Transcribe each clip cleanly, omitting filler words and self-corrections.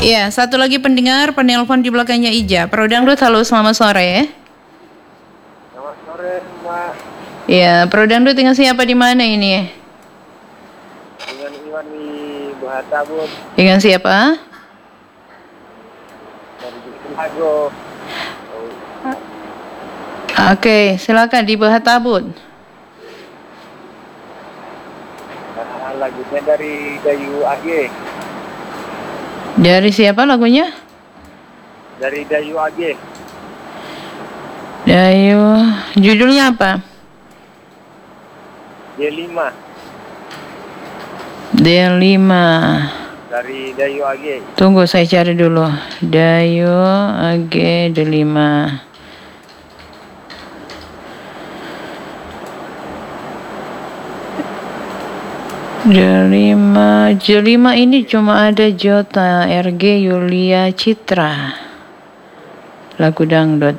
Iya, satu lagi pendengar penelpon di belakangnya Ija. Pro Dangdut, halo selamat sore. Selamat sore, Mbak. Iya, Pro Dangdut dengan siapa di mana ini? Dengan Iwan di Bahatabut Dengan siapa? dari Lago. Oke, silakan di Bahatabut. Lagunya dari Dayu AG. Dari siapa lagunya? Dari Dayu AG. Dayu, judulnya apa? D5 D5. dari Dayu AG. Tunggu saya cari dulu. Dayu AG D5. J5 ini cuma ada Jota, RG, Yulia, Citra. Lagu dangdut.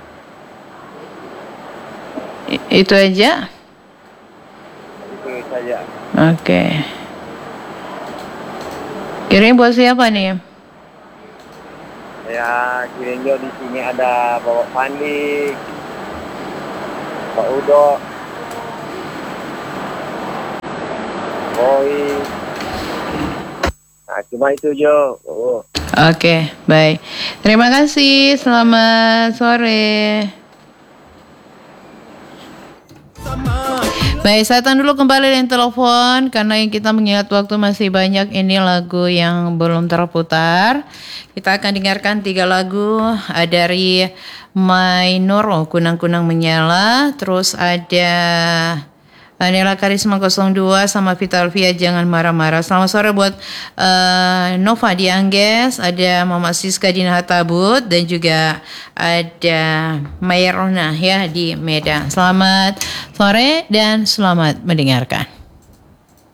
Itu aja? Itu saja. Oke. Kirim buat siapa nih? Ya, kirimnya di sini ada Bapak Pandi, Pak Udo, Boy. Nah, cuma itu Jo. Oke, baik. Terima kasih. Selamat sore. Baik, saya tahan dulu kembali dengan telepon karena kita mengingat waktu masih banyak. Ini lagu yang belum terputar. Kita akan dengarkan 3 lagu dari Mainur, Kunang-Kunang Menyala. Terus ada Nela Karisma 02 sama Vita Alvia, Jangan Marah-Marah. Selamat sore buat Nova di Angges, ada Mama Siska di Nahatabut, dan juga ada Mayarona ya di Medan. Selamat sore dan selamat mendengarkan.